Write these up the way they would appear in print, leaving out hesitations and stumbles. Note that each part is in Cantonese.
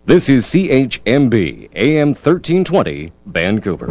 This is CHMB AM 1320 Vancouver.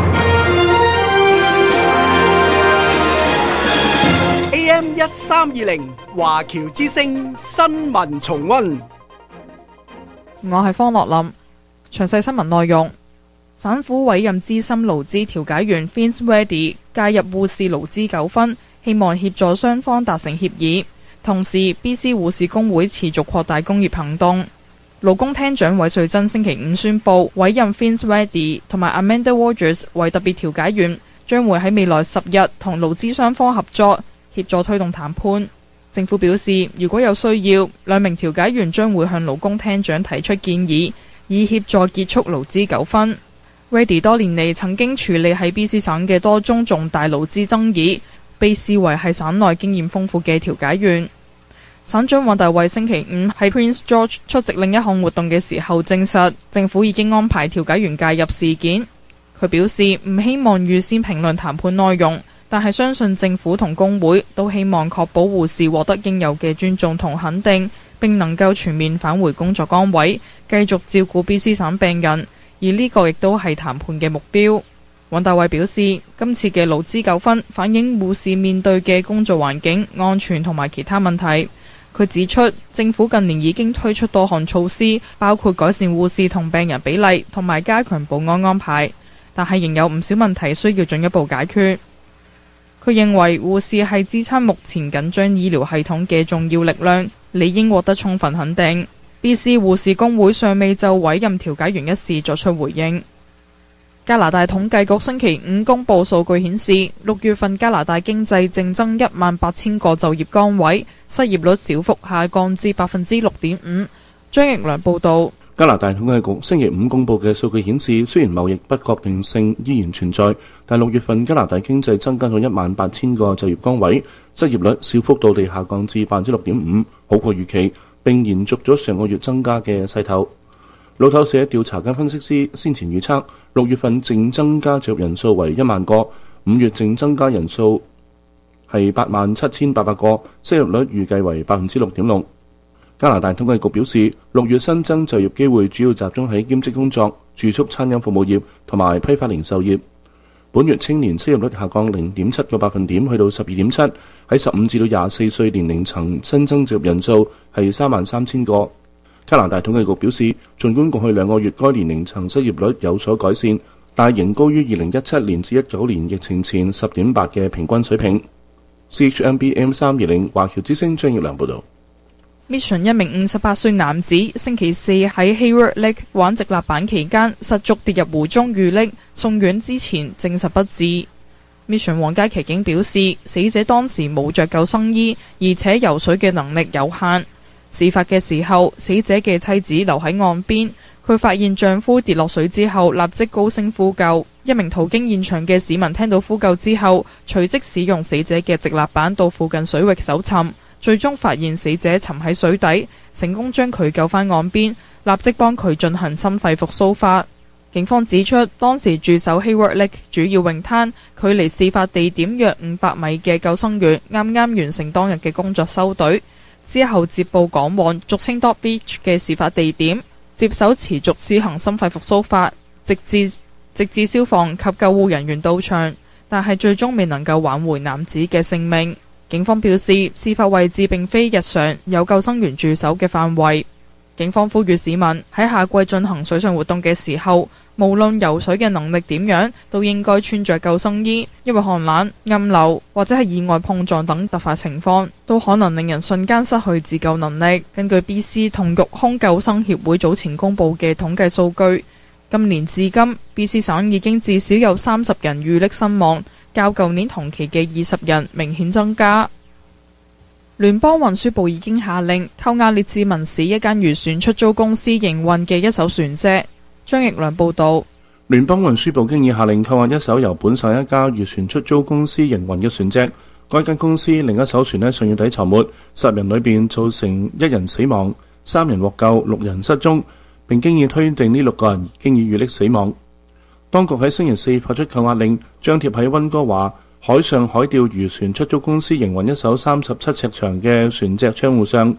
AM 1320華僑之聲新聞重溫。 我係方樂林，詳細新聞內容。省府委任資深勞資調解員 Vince Reddy 介入護士勞資糾紛，希望協助雙方達成協議。同時 BC 護士工會持續擴大工業行動。勞工廳長韋瑞珍星期五宣布委任 Vince Reddy 同埋 Amanda Rogers 為特別調解員，將會喺未來10日同勞資雙方合作，協助推動談判。政府表示，如果有需要，兩名調解員將會向勞工廳長提出建議，以協助結束勞資糾紛。Reddy 多年嚟曾經處理喺 BC 省嘅多宗重大勞資爭議，被視為係省內經驗豐富嘅調解員。省長王大衛星期五喺 Prince George 出席另一項活動嘅時候證實，政府已經安排調解員介入事件。佢表示唔希望預先評論談判內容，但係相信政府同工會都希望確保護士獲得應有嘅尊重同肯定，並能夠全面返回工作崗位，繼續照顧 BC 省病人，而呢個亦都係談判嘅目標。王大衛表示，今次嘅勞資糾紛反映護士面對嘅工作環境、安全同埋其他問題。佢指出，政府近年已經推出多項措施，包括改善護士同病人比例同埋加強保安安排，但係仍有唔少問題需要進一步解決。佢認為護士係支撐目前緊張醫療系統嘅重要力量，理應獲得充分肯定。BC 護士工會尚未就委任調解員一事作出回應。加拿大統計局星期五公布數據顯示，6月份加拿大經濟淨增18000個就業崗位，失業率小幅下降至6.5%。張奕良報導。 加拿大統計局星期五公布嘅數據顯示，雖然貿易不確定性依然存在，但6月份加拿大經濟增加咗18000個就業崗位，失業率小幅度地下降至6.5%，好過預期，並延續咗上個月增加嘅勢頭。路透社調查嘅分析師先前預測，6月份淨增加就業人數為1萬個，5月淨增加人數係87800個，失業率預計為6.6%。加拿大統計局表示，6月新增就業機會主要集中喺兼職工作、住宿餐飲服務業同埋批發零售業。本月青年失業率下降0.7個百分點，去到12.7%。喺15至到24歲年齡層新增就業人數係33000個。加拿大統計局表示，儘管過去2個月該年齡層失業率有所改善，但仍高於2017年至19年疫情前 10.8 嘅平均水平。CHMB AM320 華僑之聲張奕良報導。 Mission 一名58歲男子星期四喺 Hayward Lake 玩直立板期間失足跌入湖中遇溺，送院之前證實不治。Mission 皇家騎警表示，死者當時冇着救生衣，而且游水嘅能力有限。事發嘅時候，死者嘅妻子留喺岸邊，佢發現丈夫跌落水之後，立即高聲呼救。一名途經現場嘅市民聽到呼救之後，隨即使用死者嘅直立板到附近水域搜尋，最終發現死者沉喺水底，成功將佢救返岸邊，立即幫佢進行心肺復甦法。警方指出，當時駐守 Hayward Lake 主要泳灘，距離事發地點約500米嘅救生員啱啱完成當日嘅工作收隊，之後接報趕往俗稱 Dog Beach 嘅事發地點，接手持續施行心肺復甦法，直至消防及救護人員到場，但係最終未能夠挽回男子嘅性命。警方表示，事發位置並非日常有救生員駐守嘅範圍。警方呼籲市民喺夏季進行水上活動嘅時候，無論游水嘅能力點樣，都應該穿着救生衣，因為寒冷、暗流或者係意外碰撞等突發情況，都可能令人瞬間失去自救能力。根據 BC 同育空救生協會早前公布嘅統計數據，今年至今 BC 省已經至少有30人遇溺身亡，較舊年同期嘅20人明顯增加。聯邦運輸部已經下令扣押列治文市一間漁船出租公司營運嘅一艘船隻。張奕良報導。 聯邦運輸部經已下令扣押一艘由本省一家漁船出租公司營運嘅船隻。該間公司另一艘船喺上月底沉沒，10人裏邊造成1人死亡，3人獲救，6人失蹤，並經已推定呢6個人經已遇溺死亡。當局喺星期四發出扣押令，張貼喺溫哥華海上海釣漁船出租公司營運一艘37尺長嘅船隻窗戶上。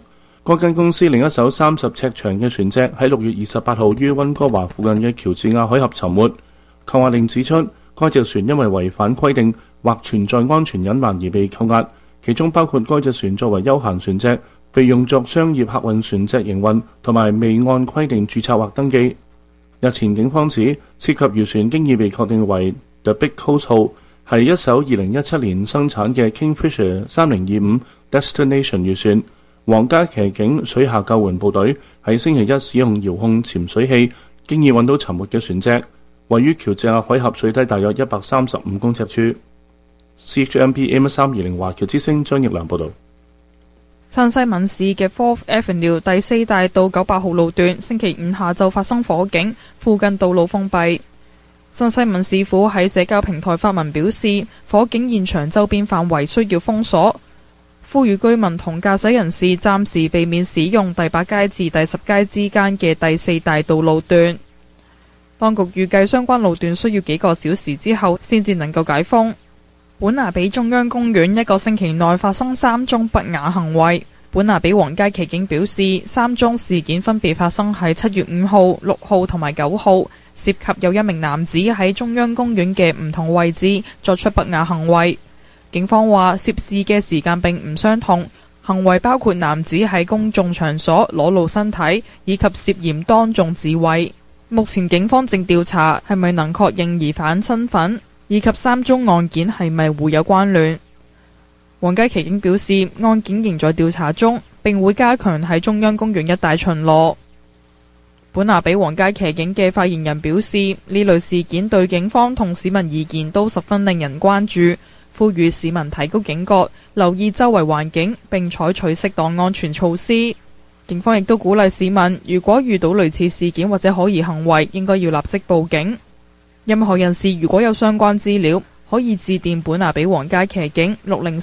該間公司另一艘30尺長嘅船隻喺6月28號於溫哥華附近嘅喬治亞海峽沉沒。扣押令指出，該隻船因為違反規定或存在安全隱患而被扣押，其中包括該隻船作為休閒船隻，被用作商業客運船隻營運，同埋未按規定註冊或登記。日前警方指，涉及漁船經已被確定為 The Big Coast 號，係一艘2017年生產嘅 Kingfisher 3025 Destination 漁船。皇家騎警水下救援部隊喺星期一使用遙控潛水器，經已揾到沉沒嘅船隻，位於喬治亞海峽水底大約135公尺處。CHMP AM320 華僑之聲張奕良報導。 新西敏市嘅 Fourth Avenue 第4大道98號路段星期五下晝發生火警，附近道路封閉。新西敏市府喺社交平台發文表示，火警現場周邊範圍需要封鎖，呼籲居民同駕駛人士暫時避免使用第8街至第10街之間嘅第4大道路段。當局預計相關路段需要幾個小時之後先至能夠解封。本拿比中央公園一個星期內發生3宗不雅行為。本拿比皇家騎警表示，3宗事件分別發生喺7月5號、6號同埋9號，涉及有一名男子喺中央公園嘅唔同位置作出不雅行為。警方話涉事嘅時間並唔相同，行為包括男子喺公眾場所裸露身體，以及涉嫌當眾自慰。目前警方正調查係咪能確認疑犯身份，以及3宗案件係咪互有關聯。皇家騎警表示，案件仍在調查中，並會加強喺中央公園一帶巡邏。本拿比皇家騎警嘅發言人表示，呢類事件對警方同市民意見都十分令人關注，呼籲市民提高警覺，留意周圍環境，並採取適當安全措施。警方亦都鼓勵市民，如果遇到類似事件或者可疑行為，應該要立即報警。任何人士如果有相關資料，可以致電本拿比皇家騎警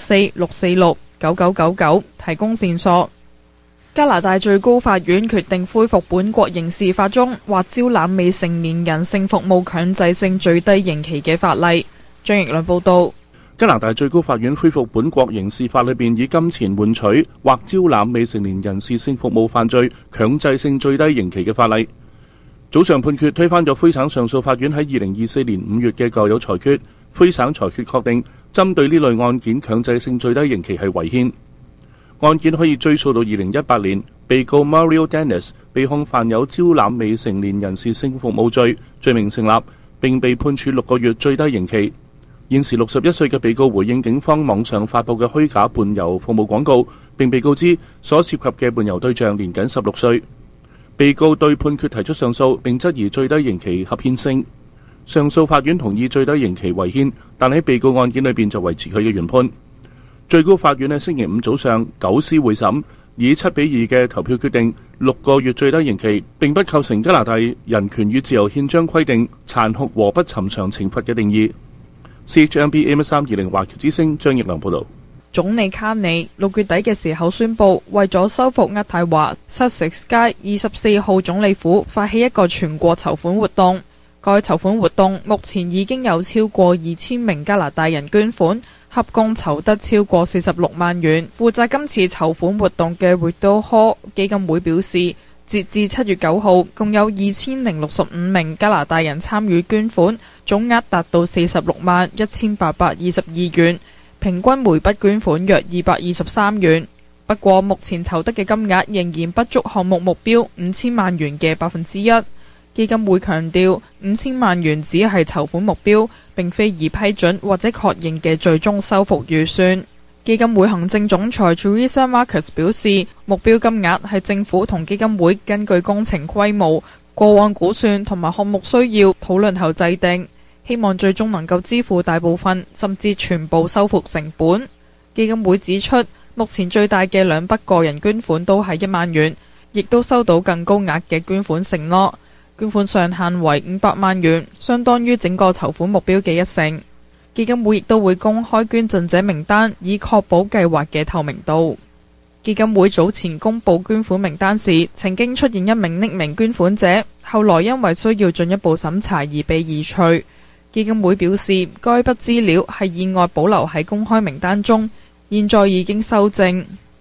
604-646-9999提供線索。加拿大最高法院決定恢復本國刑事法中或招攬未成年人性服務強制性最低刑期嘅法例。張奕亮報道。 加拿大最高法院恢復本國刑事法裏邊以金錢換取或招攬未成年人士性服務犯罪強制性最低刑期嘅法例。早上判決推翻咗魁省上訴法院喺2024年5月嘅舊有裁決。魁省裁決確定，針對呢類案件強制性最低刑期係違憲。案件可以追溯到2018年，被告 Mario Dennis 被控犯有招攬未成年人士性服務罪，罪名成立，並被判處6個月最低刑期。現時61歲嘅被告回應警方網上發佈嘅虛假伴遊服務廣告，並被告知所涉及嘅伴遊對象年僅16歲。被告對判決提出上訴，並質疑最低刑期合憲性。上訴法院同意最低刑期違憲，但喺被告案件裏邊就維持佢嘅原判。最高法院喺星期五早上9司會審，以7-2嘅投票決定6個月最低刑期，並不構成加拿大人權與自由憲章規定殘酷和不尋常懲罰嘅定義。CHMP AM320 華僑之聲張奕良報導。 總理卡尼6月底嘅時候宣布，為咗修復渥太華 Sussex 街24號總理府，發起一個全國籌款活動。該籌款活動目前已經有超過2000名加拿大人捐款，合共籌得超過46萬元。負責今次籌款活動嘅 Rideau Hall 基金會表示，截至7月9號，共有2065名加拿大人參與捐款，總額達到46萬1822元，平均每筆捐款約223元。不過，目前籌得嘅金額仍然不足項目目標5000萬元嘅1%。基金會強調，5000萬元只係籌款目標，並非已批准或者確認嘅最終修復預算。基金會行政總裁 Teresa Marcus 表示，目標金額係政府同基金會根據工程規模、過往估算同埋項目需要討論後制定，希望最終能夠支付大部分甚至全部修復成本。基金會指出，目前最大嘅2筆個人捐款都係1萬元，亦都收到更高額嘅捐款承諾。捐款上限為500萬元，相當於整個籌款目標嘅1成。基金會亦都會公開捐贈者名單，以確保計劃嘅透明度。基金會早前公布捐款名單時，曾經出現一名匿名捐款者，後來因為需要進一步審查而被移除。基金會表示，該筆資料係意外保留喺公開名單中，現在已經修正。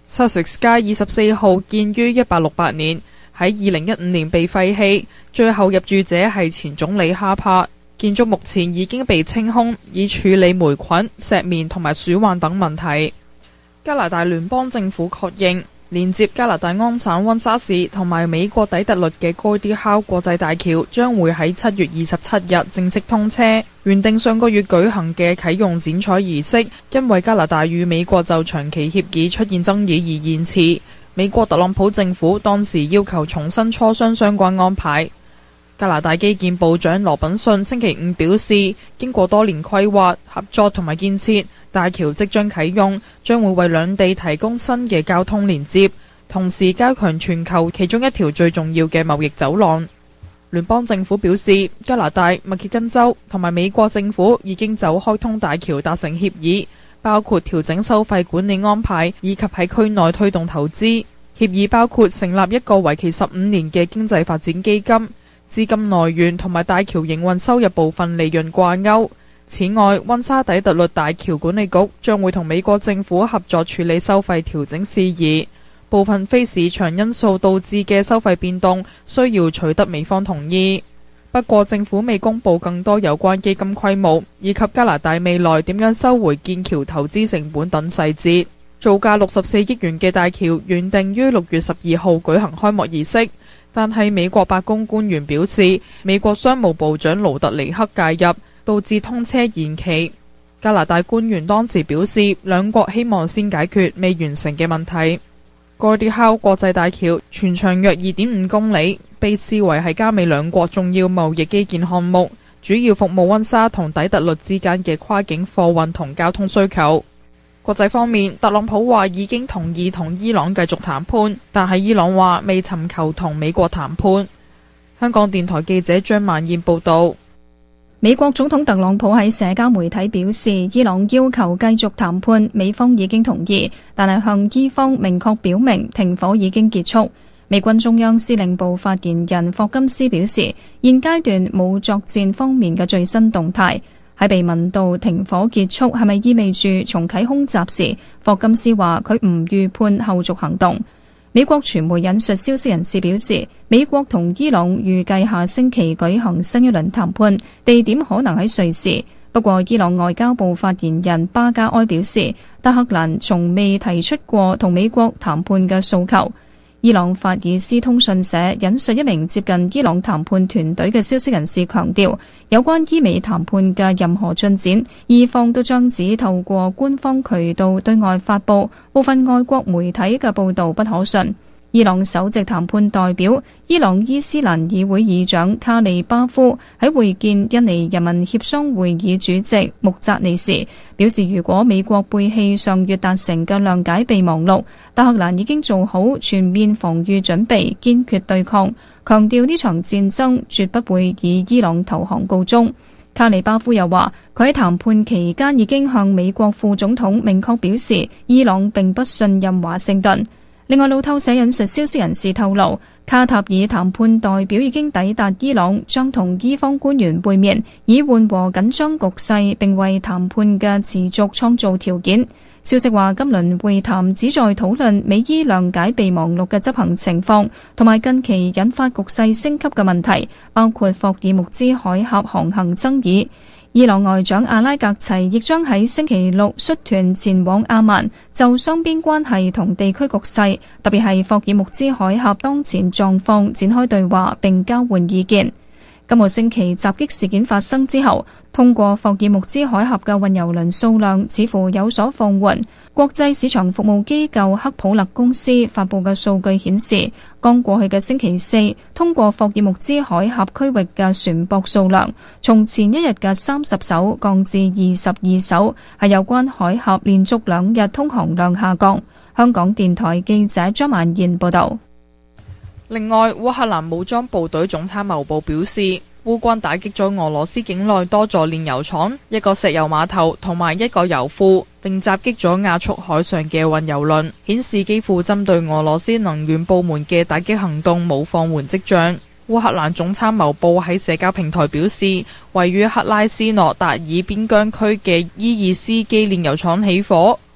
Sussex 街24號建於1868年，喺2015年被廢棄，最後入住者係前總理哈柏。建築目前已經被清空，以處理霉菌、石棉同埋鼠患等問題。加拿大聯邦政府確認，連接加拿大安省溫莎市同埋美國底特律嘅Gordie Howe國際大橋將會喺7月27日正式通車。原定上個月舉行嘅啟用剪彩儀式，因為加拿大與美國就長期協議出現爭議而延遲。美國特朗普政府當時要求重新磋商相關安排。加拿大基建部長羅賓遜星期五表示，經過多年規劃、合作同埋建設，大橋即將啟用，將會為兩地提供新嘅交通連接，同時加強全球其中一條最重要嘅貿易走廊。聯邦政府表示，加拿大、密歇根州同埋美國政府已經就開通大橋達成協議，包括調整收費管理安排以及喺區內推動投資。協議包括成立一個為期15年嘅經濟發展基金，資金來源同埋大橋營運收入部分利潤掛鈎。此外，溫莎底特律大橋管理局將會同美國政府合作處理收費調整事宜。部分非市場因素導致嘅收費變動需要取得美方同意。不過政府未公布更多有關基金規模以及加拿大未來點樣收回建橋投資成本等細節。造價64億元嘅大橋原定於6月12號舉行開幕儀式，但係美國白宮官員表示，美國商務部長勞特尼克介入，導致通車延期。加拿大官員當時表示，兩國希望先解決未完成嘅問題。Gordie Howe 國際大橋全長約2.5公里，被視為係加美兩國重要貿易基建項目，主要服務溫莎同底特律之間嘅跨境貨運同交通需求。國際方面，特朗普話已經同意同伊朗繼續談判，但係伊朗話未尋求同美國談判。香港電台記者張萬燕報道。 美國總統特朗普喺社交媒體表示，伊朗要求繼續談判，美方已經同意，但係向伊方明確表明停火已經結束。美軍中央司令部發言人霍金斯表示，現階段冇作戰方面嘅最新動態。喺被問到停火結束係咪意味住重啟空襲時，霍金斯話佢唔預判後續行動。美國傳媒引述消息人士表示，美國同伊朗預計下星期舉行新一輪談判，地點可能喺瑞士。不過伊朗外交部發言人巴加埃表示，德黑蘭從未提出過同美國談判嘅訴求。伊朗法爾斯通訊社引述一名接近伊朗談判團隊嘅消息人士強調，有關伊美談判嘅任何進展，伊方都將只透過官方渠道對外發布，部分外國媒體嘅報導不可信。伊朗首席談判代表、伊朗伊斯蘭議會議長卡利巴夫喺會見印尼人民協商會議主席穆扎尼時表示，如果美國背棄上月達成嘅諒解備忘錄，德黑蘭已經做好全面防禦準備，堅決對抗，強調呢場戰爭絕不會以伊朗投降告終。卡利巴夫又話，佢喺談判期間已經向美國副總統明確表示，伊朗並不信任華盛頓。另外，路透社引述消息人士透露，卡塔爾談判代表已經抵達伊朗，將同伊方官員會面，以緩和緊張局勢並為談判嘅持續創造條件。消息話，今輪會談旨在討論美伊諒解備忘錄嘅執行情況，同埋近期引發局勢升級嘅問題，包括霍爾木茲海峽航行爭議。伊朗外長阿拉格齊亦將喺星期六率團前往阿曼，就雙邊關係同地區局勢，特別係霍爾木茲海峽當前狀況展開對話並交換意見。今個星期襲擊事件發生之後，通過霍爾木茲海峽嘅運油輪數量似乎有所放緩。國際市場服務機構克普勒公司發佈嘅數據顯示，剛過去嘅星期四，通過霍爾木茲海峽區域嘅船舶數量從前一日嘅30艘降至22艘，係有關海峽連續2日通航量下降。香港電台記者張曼燕報道。 另外，烏克蘭武裝部隊總參謀部表示，烏軍打擊咗俄羅斯境內多座煉油廠、一個石油碼頭同埋一個油庫，並襲擊咗亞速海上嘅運油輪，顯示基輔針對俄羅斯能源部門嘅打擊行動冇放緩跡象。烏克蘭總參謀部喺社交平台表示，位於克拉斯諾達爾邊疆區嘅伊爾斯基煉油廠起火。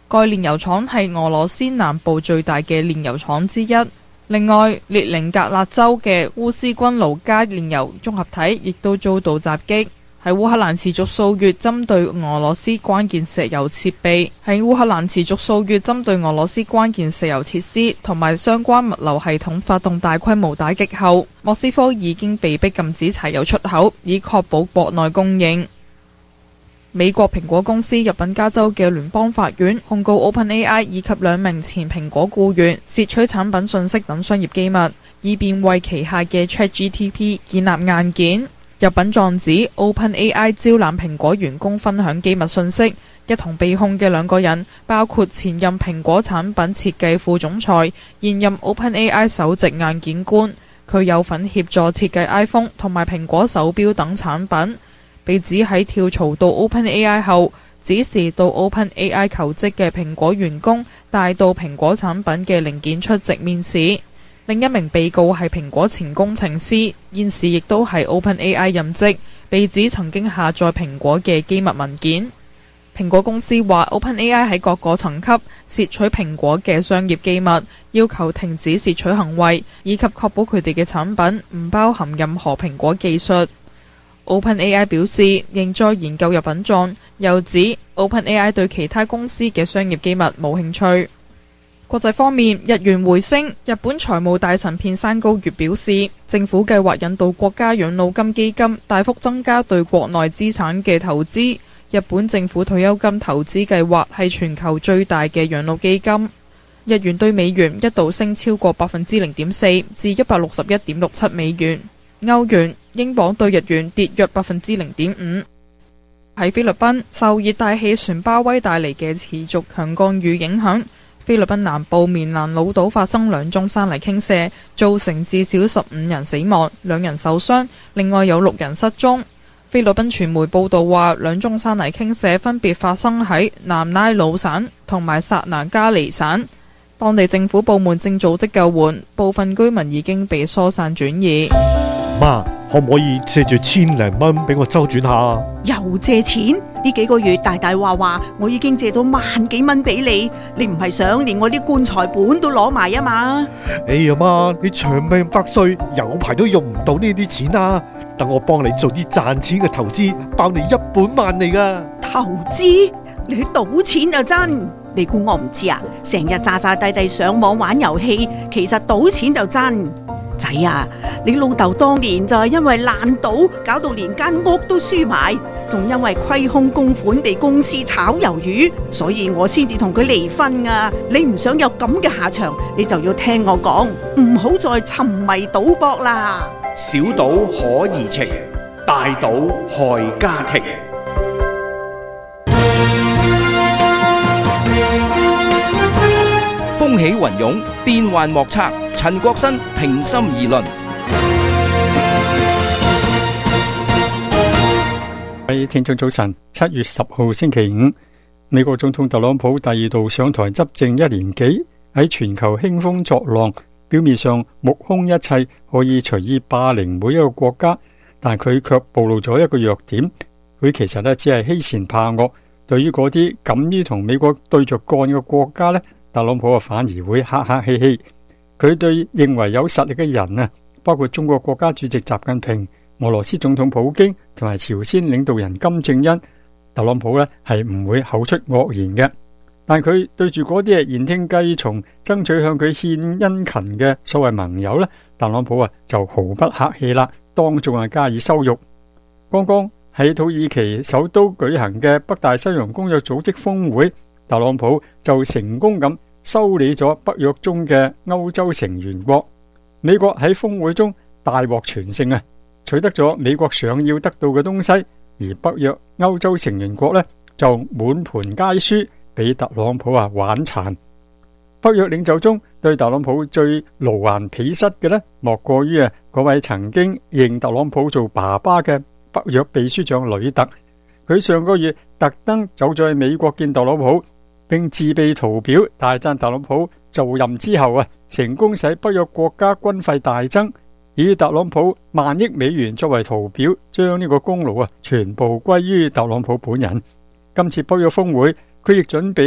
該煉油廠係俄羅斯南部最大嘅煉油廠之一。另外，列寧格勒州嘅烏斯軍盧加煉油綜合體亦都遭到襲擊。喺烏克蘭持續數月針對俄羅斯關鍵石油設備，設施同埋相關物流系統發動大規模打擊後，莫斯科已經被迫禁止柴油出口，以確保國內供應。美國蘋果公司入稟加州嘅聯邦法院，控告 OpenAI 以及2名前蘋果僱員竊取產品信息等商業機密，以便為旗下嘅 ChatGPT 建立硬件。入稟狀指 OpenAI 招攬蘋果員工分享機密信息，一同被控嘅2個人包括前任蘋果產品設計副總裁、現任 OpenAI 首席硬件官，佢有份協助設計 iPhone 同埋蘋果手錶等產品。被指喺跳槽到 OpenAI 後，指示到 OpenAI 求職嘅蘋果員工帶到蘋果產品嘅零件出席面試。另一名被告係蘋果前工程師，現時亦都係 OpenAI 任職，被指曾經下載蘋果嘅機密文件。蘋果公司話 OpenAI 喺各個層級竊取蘋果嘅商業機密，要求停止竊取行為，以及確保佢哋嘅產品唔包含任何蘋果技術。OpenAI 表示仍在研究入稟狀，又指 OpenAI 對其他公司嘅商業機密冇興趣。國際方面，日元回升。日本財務大臣片山高月表示，政府計劃引導國家養老金基金大幅增加對國內資產嘅投資。日本政府退休金投資計劃係全球最大嘅養老基金。日元對美元一度升超過 0.4% 至 161.67 美元。歐元、英鎊對日元跌約 0.5%。喺菲律賓，受熱帶氣旋巴威帶嚟嘅持續強降雨影響，菲律賓南部棉蘭老島發生2宗山泥傾瀉，造成至少15人死亡，2人受傷，另外有6人失蹤。菲律賓傳媒報道話，2宗山泥傾瀉分別發生喺南拉魯省同埋薩那加尼省，當地政府部門正組織救援，部分居民已經被疏散轉移。 媽，可唔可以借住1,000零蚊俾我周轉下？ 又借錢？呢幾個月大大話我已經借咗萬幾蚊俾你，你唔係想連我啲棺材本都攞埋啊嘛？ 哎呀媽，你長命百歲，有排都用唔到呢啲錢啊！等我幫你做啲賺錢嘅投資，包你1本萬利噶。 投資？你去賭錢就真？你估我唔知啊？成日詐詐諦諦上網玩遊戲，其實賭錢就真。仔啊，你老豆當年就係因為爛賭，搞到連間屋都輸埋，仲因為虧空公款被公司炒魷魚，所以我先至同佢離婚啊！你唔想有咁嘅下場，你就要聽我講，唔好再沉迷賭博啦。 小賭可怡情，大賭害家庭。 風起雲湧，變幻莫測。陳國新平心而論。 各位聽眾早晨，7月10號星期五，美國總統特朗普第2度上台執政1年幾，喺全球興風作浪，表面上目空一切，可以隨意霸凌每一個國家，但佢卻暴露咗一個弱點，佢其實只係欺善怕惡，對於嗰啲敢於同美國對着幹嘅國家呢，特朗普反而會客客氣氣。佢對認為有實力嘅人包括中國國家主席習近平、俄羅斯總統普京同埋朝鮮領導人金正恩，特朗普係唔會口出惡言嘅。但佢對住嗰啲言聽計從、爭取向佢獻殷勤嘅所謂盟友特朗普就毫不客氣啦，當眾加以羞辱。剛剛喺土耳其首都舉行嘅北大西洋公約組織峰會，特朗普就成功咁修理咗北約中嘅歐洲成員國。美國喺峰會中大獲全勝取得咗美國想要得到嘅東西，而北約歐洲成員國就滿盤皆輸，俾特朗普玩殘。北約領袖中對特朗普最奴顏鄙膝嘅莫過於嗰位曾經認特朗普做爸爸嘅北約秘書長呂特。佢上個月特登走咗去美國見特朗普，並自備圖表大讚特朗普就任之後成功使北約國家軍費大增，以特朗普1,000億美元作為圖表，將呢個功勞全部歸於特朗普本人。今次北約峰會，佢亦準備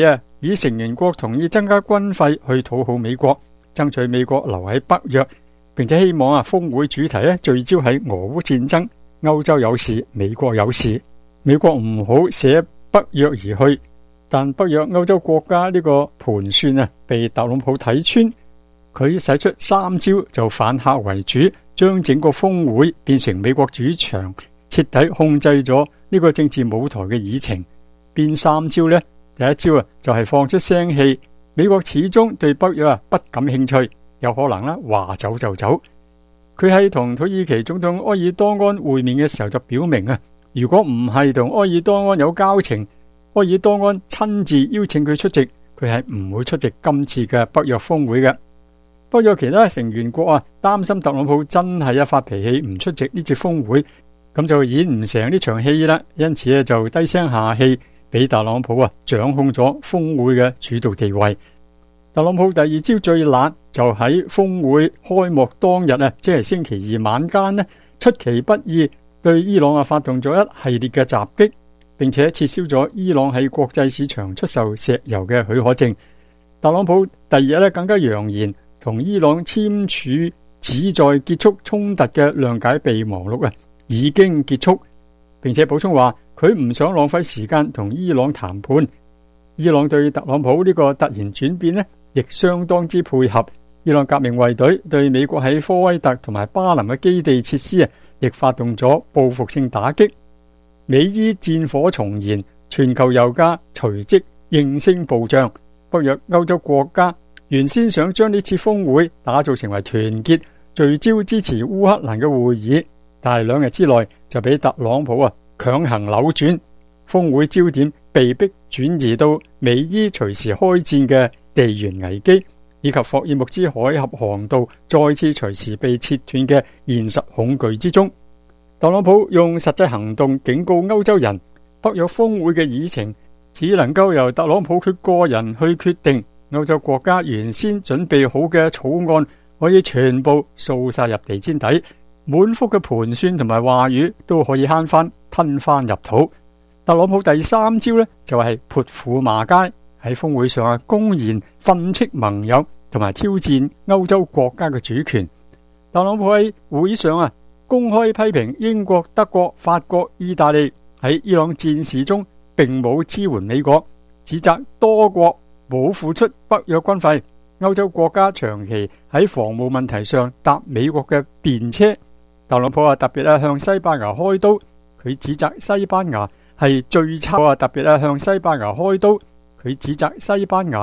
以成員國同意增加軍費去討好美國，爭取美國留喺北約，並且希望峰會主題聚焦喺俄烏戰爭，歐洲有事，美國有事，美國唔好捨北約而去。但北約歐洲國家呢個盤算被特朗普睇穿，佢使出3招就反客為主，將整個峰會變成美國主場，徹底控制咗呢個政治舞台嘅議程。邊3招呢？第一招就係放出聲氣，美國始終對北約不感興趣，有可能話走就走。佢喺同土耳其總統埃爾多安會面嘅時候就表明如果唔係同埃爾多安有交情，埃爾多安親自邀請佢出席，佢係唔會出席今次嘅北約峰會嘅。北約其他成員國擔心特朗普真係發脾氣唔出席呢次峰會，咁就演唔成呢場戲啦，因此就低聲下氣，俾特朗普掌控咗峰會嘅主導地位。特朗普第2招最懶，就喺峰會開幕當日即係星期2晚間出其不意對伊朗發動咗一系列嘅襲擊，並且撤銷咗伊朗喺國際市場出售石油嘅許可證。特朗普第2日更加揚言同伊朗簽署旨在結束衝突嘅諒解備忘錄已經結束，並且補充話佢唔想浪費時間同伊朗談判。伊朗對特朗普呢個突然轉變亦相當之配合。伊朗革命衛隊對美國喺科威特同埋巴林嘅基地設施亦發動咗報復性打擊。美伊戰火重燃，全球油價隨即應聲暴漲。北約歐洲國家原先想將呢次峰會打造成為團結聚焦支持烏克蘭嘅會議，但係2日之內就俾特朗普強行扭轉，峰會焦點被迫轉移到美伊隨時開戰嘅地緣危機，以及霍爾木茲海峽航道再次隨時被切斷嘅現實恐懼之中。特朗普用實際行動警告歐洲人，北約峰會嘅議程只能夠由特朗普佢個人去決定，歐洲國家原先準備好嘅草案可以全部掃晒入地氈底，滿腹嘅盤算同埋話語都可以慳翻吞翻入肚。特朗普第3招就係潑婦罵街，喺峰會上公然訓斥盟友同埋挑戰歐洲國家嘅主權。特朗普喺會上公開批評英國、德國、法國、意大利喺伊朗戰事中並冇支援美國，指責多國冇付出北約軍費，歐洲國家長期喺防務問題上搭美國嘅便車。特朗普特別向西班牙開刀，佢指責西班牙係最差，特別向西班牙開刀，佢指責西班牙